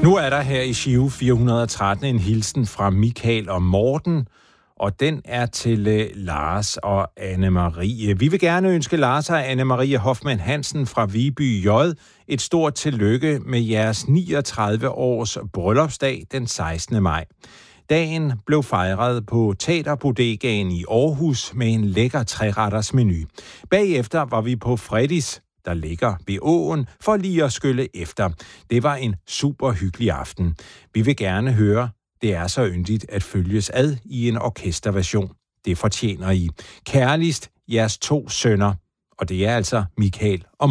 Nu er der her i Giro 413 en hilsen fra Michael og Morten, og den er til Lars og Anne-Marie. Vi vil gerne ønske Lars og Anne-Marie Hoffmann Hansen fra Viby J et stort tillykke med jeres 39 års bryllupsdag den 16. maj. Dagen blev fejret på Teaterbodegaen i Aarhus med en lækker treretters menu. Bagefter var vi på Freddy's, der ligger ved åen, for lige at skylle efter. Det var en super hyggelig aften. Vi vil gerne høre, det er så yndigt at følges ad i en orkesterversion. Det fortjener I. Kærligst jeres 2 sønner, og det er altså Michael og